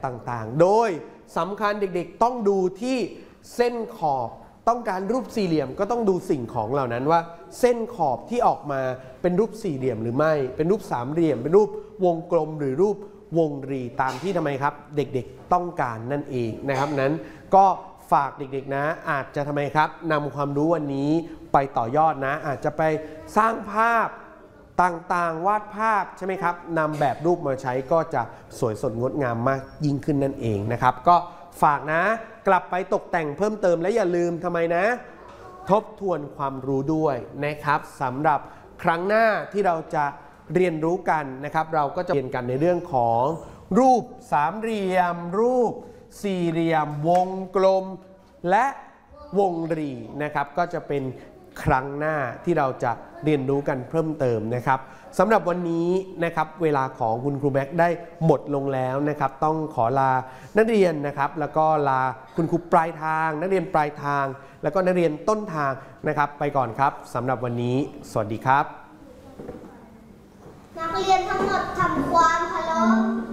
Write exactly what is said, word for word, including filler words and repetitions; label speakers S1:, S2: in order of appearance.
S1: ต่างๆโดยสำคัญเด็กๆต้องดูที่เส้นขอบต้องการรูปสี่เหลี่ยมก็ต้องดูสิ่งของเหล่านั้นว่าเส้นขอบที่ออกมาเป็นรูปสี่เหลี่ยมหรือไม่เป็นรูปสามเหลี่ยมเป็นรูปวงกลมหรือรูปวงรีตามที่ทำไมครับเด็กๆต้องการนั่นเองนะครับนั้นก็ฝากเด็กๆนะอาจจะทำไมครับนำความรู้วันนี้ไปต่อยอดนะอาจจะไปสร้างภาพต่างๆวาดภาพใช่ไหมครับนำแบบรูปมาใช้ก็จะสวยสดงดงามมากยิ่งขึ้นนั่นเองนะครับก็ฝากนะกลับไปตกแต่งเพิ่มเติมและอย่าลืมทำไมนะทบทวนความรู้ด้วยนะครับสำหรับครั้งหน้าที่เราจะเรียนรู้กันนะครับเราก็จะเรียนกันในเรื่องของรูปสามเหลี่ยมรูปสี่เหลี่ยมวงกลมและวงรีนะครับก็จะเป็นครั้งหน้าที่เราจะเรียนรู้กันเพิ่มเติมนะครับสำหรับวันนี้นะครับเวลาของคุณครูแม็กได้หมดลงแล้วนะครับต้องขอลานักเรียนนะครับแล้วก็ลาคุณครูปลายทางนักเรียนปลายทางแล้วก็นักเรียนต้นทางนะครับไปก่อนครับสำหรับวันนี้สวัสดีครับ
S2: นักเรียนทั้งหมดทำความเคารพ